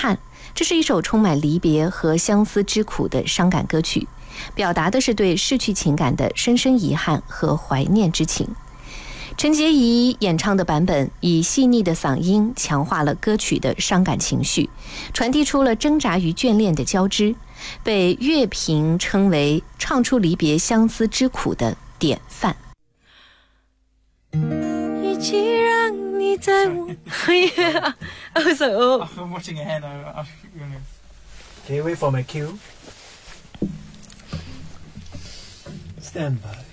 憾》。这是一首充满离别和相思之苦的伤感歌曲，表达的是对逝去情感的深深遗憾和怀念之情。陈洁仪演唱的版本以细腻的嗓音强化了歌曲的伤感情绪，传递出了挣扎与眷恋的交织，被乐评称为唱出离别相思之苦的典范。 一起让你在我I'm watching ahead. Okay, wait for my cue. Stand by.